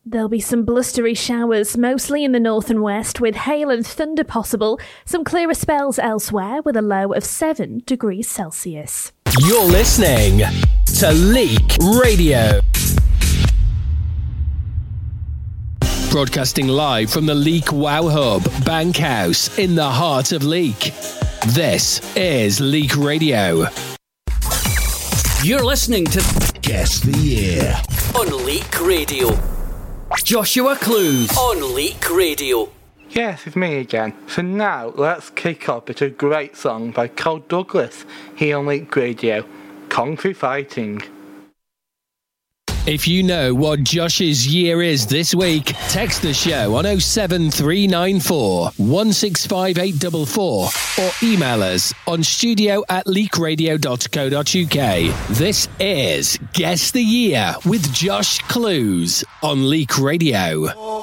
There'll be some blustery showers, mostly in the north and west, with hail and thunder possible. Some clearer spells elsewhere, with a low of 7 degrees Celsius. You're listening to Leak Radio. Broadcasting live from the Leak Wow Hub, Bankhouse, in the heart of Leak. This is Leak Radio. You're listening to Guess the Year on Leak Radio. Joshua Clues on Leak Radio. Yes, it's me again. So now, let's kick off with a great song by Cole Douglas here on Leak Radio, Country Fighting. If you know what Josh's year is this week, text the show on 07394 165844 or email us on studio@leakradio.co.uk. This is Guess the Year with Josh Clues on Leak Radio.